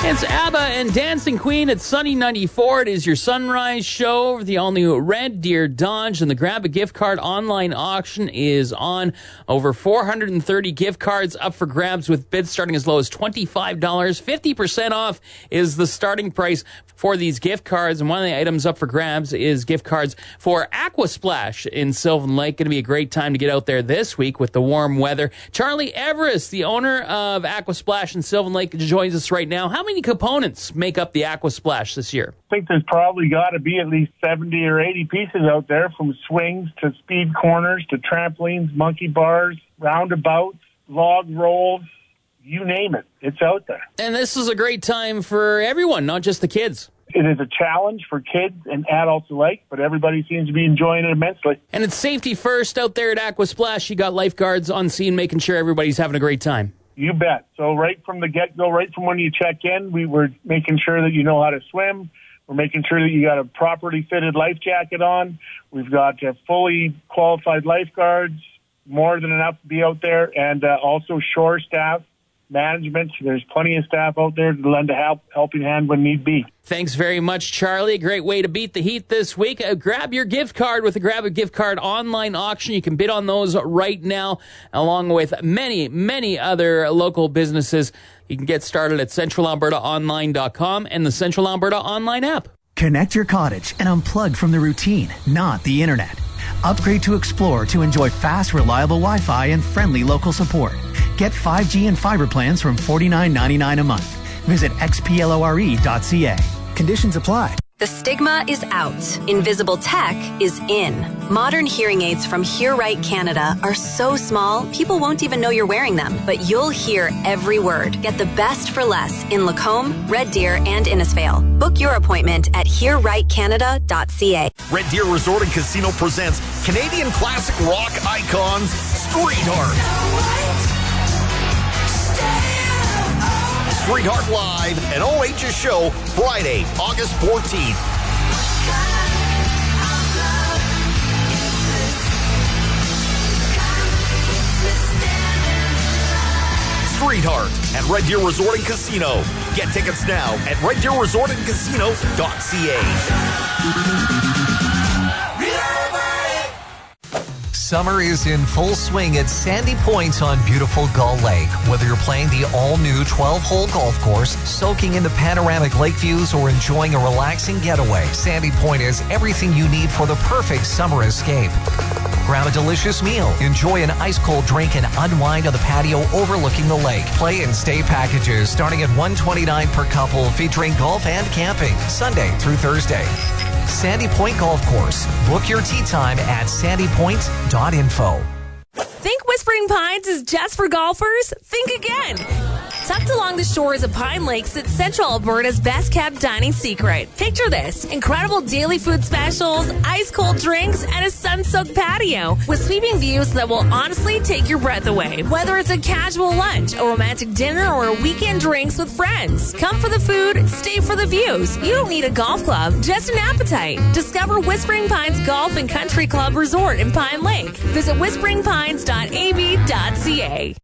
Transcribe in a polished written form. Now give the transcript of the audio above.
It's ABBA and Dancing Queen at Sunny 94. It is your sunrise show. The all-new Red Deer Dodge and the Grab a Gift Card online auction is on. Over 430 gift cards up for grabs with bids starting as low as $25. 50% off is the starting price for these gift cards. And one of the items up for grabs is gift cards for Aquasplash in Sylvan Lake. Going to be a great time to get out there this week with the warm weather. Charlie Everest, the owner of Aquasplash in Sylvan Lake, joins us right now. How many components make up the Aquasplash this year? I think there's probably got to be at least 70 or 80 pieces out there, from swings to speed corners to trampolines, monkey bars, roundabouts, log rolls, you name it. It's out there. And this is a great time for everyone, not just the kids. It is a challenge for kids and adults alike, but everybody seems to be enjoying it immensely. And it's safety first out there at Aquasplash. You got lifeguards on scene making sure everybody's having a great time. You bet. So right from the get-go, right from when you check in, we were making sure that you know how to swim. We're making sure that you got a properly fitted life jacket on. We've got fully qualified lifeguards, more than enough to be out there, and also shore staff, management. There's plenty of staff out there to lend a helping hand when need be. Thanks very much, Charlie. A great way to beat the heat this week. Grab your gift card with the Grab a Gift Card online auction. You can bid on those right now, along with many, many other local businesses. You can get started at centralalbertaonline.com and the Central Alberta Online app. Connect your cottage and unplug from the routine, not the internet. Upgrade to Explore to enjoy fast, reliable Wi-Fi and friendly local support. Get 5G and fiber plans from $49.99 a month. Visit xplore.ca. Conditions apply. The stigma is out. Invisible tech is in. Modern hearing aids from Hear Right Canada are so small, people won't even know you're wearing them. But you'll hear every word. Get the best for less in Lacombe, Red Deer, and Innisfail. Book your appointment at hearrightcanada.ca. Red Deer Resort and Casino presents Canadian classic rock icons, Streetheart. Streetheart Live, an OHS show, Friday, August 14th. Streetheart at Red Deer Resort and Casino. Get tickets now at reddeerresortandcasino.ca. Summer is in full swing at Sandy Point on beautiful Gull Lake. Whether you're playing the all-new 12-hole golf course, soaking in the panoramic lake views, or enjoying a relaxing getaway, Sandy Point is everything you need for the perfect summer escape. Grab a delicious meal, enjoy an ice-cold drink, and unwind on the patio overlooking the lake. Play and stay packages starting at $129 per couple, featuring golf and camping, Sunday through Thursday. Sandy Point Golf Course. Book your tee time at sandypoint.info. Think Whispering Pines is just for golfers? Think again. Tucked along the shores of Pine Lake sits Central Alberta's best-kept dining secret. Picture this: incredible daily food specials, ice-cold drinks, and a sun-soaked patio with sweeping views that will honestly take your breath away. Whether it's a casual lunch, a romantic dinner, or a weekend drinks with friends, come for the food, stay for the views. You don't need a golf club, just an appetite. Discover Whispering Pines Golf and Country Club Resort in Pine Lake. Visit whisperingpines.ab.ca.